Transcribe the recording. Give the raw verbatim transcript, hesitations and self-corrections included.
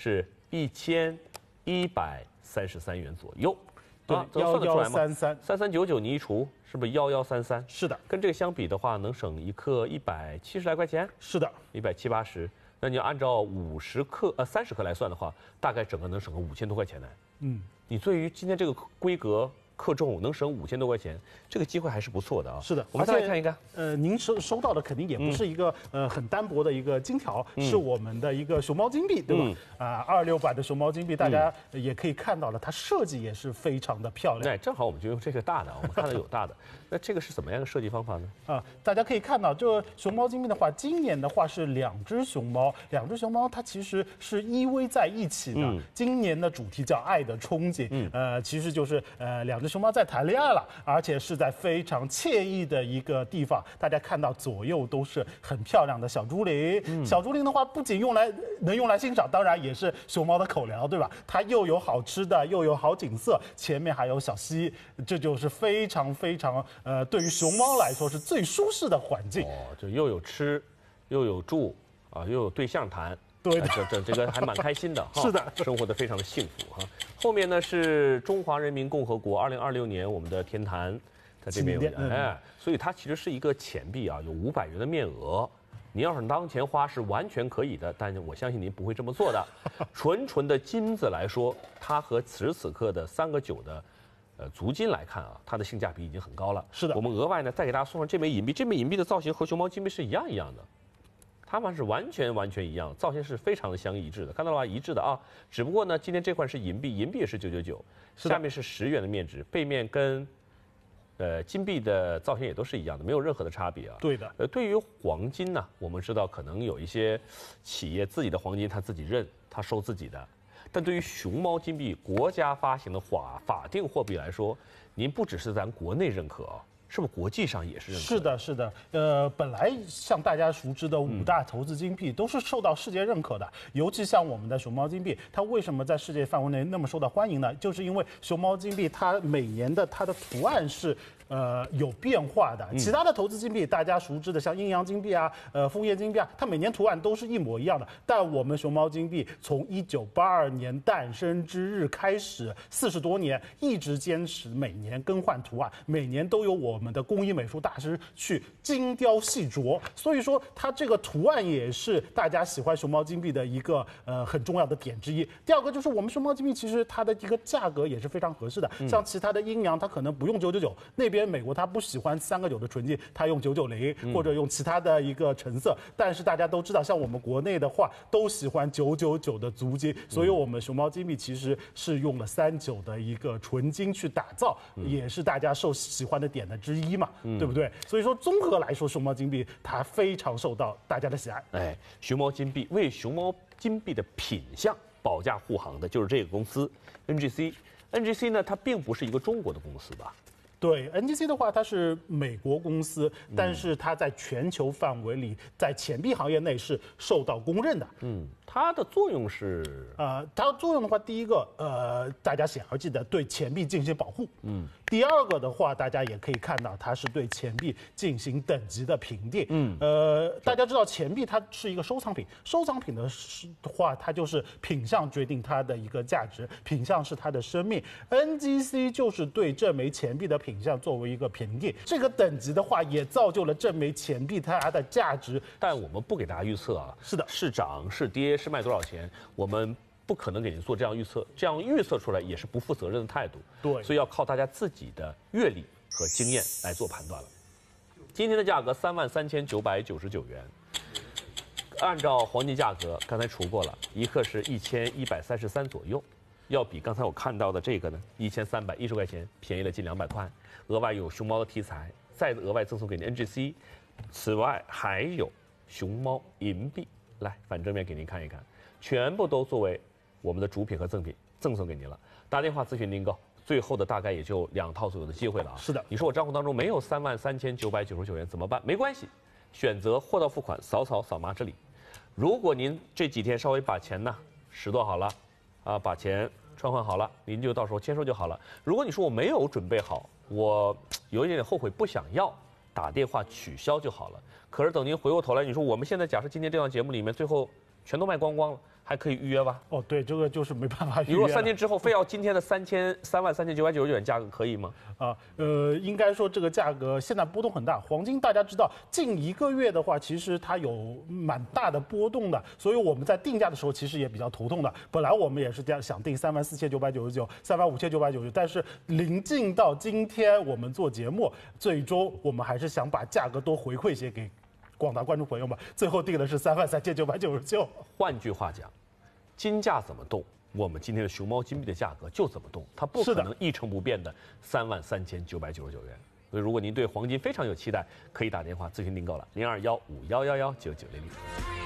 是一千一百三十三元左右。 对，幺幺三三三三九九你一除，是不是幺幺三三？ 是的， 跟这个相比的话，能省一克一百七十来块钱。 是的， 一百七八十。那你要按照五十克呃三十克来算的话，大概整个能省个五千多块钱呢。 嗯， 你对于今天这个规格克重能省五千多块钱，这个机会还是不错的啊。 是的， 我们再来看一看。 呃，您收收到的肯定也不是一个、嗯、呃很单薄的一个金条，嗯、是我们的一个熊猫金币，对吧？啊、嗯，二六版的熊猫金币，大家也可以看到了，它设计也是非常的漂亮。 哎，正好我们就用这个大的，我们看到有大的。那这个是怎么样的设计方法呢？ 啊，大家可以看到，这个熊猫金币的话，今年的话是两只熊猫，两只熊猫它其实是依偎在一起的。嗯、今年的主题叫爱的憧憬，嗯、呃，其实就是呃两只熊猫在谈恋爱了，而且是在非常惬意的一个地方。大家看到左右都是很漂亮的小竹林，嗯、小竹林的话不仅用来能用来欣赏，当然也是熊猫的口粮，对吧？它又有好吃的，又有好景色，前面还有小溪，这就是非常非常。呃，对于熊猫来说是最舒适的环境哦，就又有吃，又有住啊，又有对象谈， 对的， 这这这个还蛮开心的哈。 是的， 生活的非常的幸福哈。后面呢是中华人民共和国二零二六年我们的天坛，它这边有哎，所以它其实是一个钱币啊，有五百元的面额。您要是当钱花是完全可以的，但是我相信您不会这么做的。纯纯的金子来说，它和此时此刻的三个九的。呃，足金来看啊，它的性价比已经很高了。 是的， 我们额外呢再给大家送上这枚银币，这枚银币的造型和熊猫金币是一样一样的，它们是完全完全一样，造型是非常的相一致的。看到了吧，一致的啊。只不过呢，今天这块是银币，银币也是九九九，下面是十元的面值，背面跟呃金币的造型也都是一样的，没有任何的差别啊。 对的。 呃，对于黄金呢，我们知道可能有一些企业自己的黄金他自己认，他收自己的。但对于熊猫金币国家发行的法法定货币来说，您不只是咱国内认可啊，是不是国际上也是认可？ 是的，是的。呃，本来像大家熟知的五大投资金币都是受到世界认可的，嗯、尤其像我们的熊猫金币，它为什么在世界范围内那么受到欢迎呢？就是因为熊猫金币它每年的它的图案是。呃，有变化的。其他的投资金币，大家熟知的像阴阳金币啊、呃枫叶金币啊，它每年图案都是一模一样的。但我们熊猫金币从一九八二年诞生之日开始，四十多年一直坚持每年更换图案，每年都有我们的工艺美术大师去精雕细琢。所以说，它这个图案也是大家喜欢熊猫金币的一个呃很重要的点之一。第二个就是我们熊猫金币其实它的一个价格也是非常合适的，像其他的阴阳它可能不用九九九，那边。美国它不喜欢三个九的纯金，它用九九零或者用其他的一个成色，嗯、但是大家都知道，像我们国内的话都喜欢九九九的足金，所以我们熊猫金币其实是用了三九的一个纯金去打造，嗯、也是大家受喜欢的点的之一嘛，嗯、对不对？所以说综合来说，熊猫金币它非常受到大家的喜爱。 哎，熊猫金币为熊猫金币的品相保驾护航的就是这个公司 N G C。N G C 呢，它并不是一个中国的公司吧？ 对 N G C 的话，它是美国公司，但是它在全球范围里，在钱币行业内是受到公认的。 嗯，它的作用是， 呃，它的作用的话，第一个，呃，大家显而易见对钱币进行保护。嗯。第二个的话，大家也可以看到，它是对钱币进行等级的评定。嗯。呃，大家知道钱币它是一个收藏品，收藏品的话，它就是品相决定它的一个价值，品相是它的生命。N G C 就是对这枚钱币的品。品相作为一个评定，这个等级的话，也造就了这枚钱币它的价值。 但我们不给大家预测啊， 是的， 是涨是跌是卖多少钱，我们不可能给您做这样预测，这样预测出来也是不负责任的态度。 对， 所以要靠大家自己的阅历和经验来做判断了。今天的价格三万三千九百九十九元，按照黄金价格，刚才除过了，一克是一千一百三十三左右。要比刚才我看到的这个呢，一千三百一十块钱便宜了近两百块，额外有熊猫的题材，再额外赠送给你 N G C， 此外还有熊猫银币，来反正面给您看一看，全部都作为我们的主品和赠品赠送给您了。打电话咨询订购，最后的大概也就两套左右的机会了啊。 是的， 你说我账户当中没有三万三千九百九十九元怎么办？没关系，选择货到付款，扫扫扫码这里。如果您这几天稍微把钱呢拾掇好了。啊，把钱穿换好了，您就到时候签收就好了。如果你说我没有准备好，我有一点点后悔，不想要，打电话取消就好了。可是等您回过头来，你说我们现在假设今天这档节目里面最后全都卖光光了， 还可以预约吧？ 哦，对，这个就是没办法预约了。 你如果三天之后非要今天的三千三万三千九百九十九元价格可以吗？ 啊，呃，应该说这个价格现在波动很大。黄金大家知道，近一个月的话，其实它有蛮大的波动的，所以我们在定价的时候其实也比较头痛的。本来我们也是这样想定三万四千九百九十九、三万五千九百九十九，但是临近到今天我们做节目，最终我们还是想把价格多回馈些给广大观众朋友们，最后定的是三万三千九百九十九。 换句话讲，金价怎么动，我们今天的熊猫金币的价格就怎么动，它不可能一成不变的三万三千九百九十九元。所以，如果您对黄金非常有期待，可以打电话咨询订购了，零二幺五幺幺幺九九零零。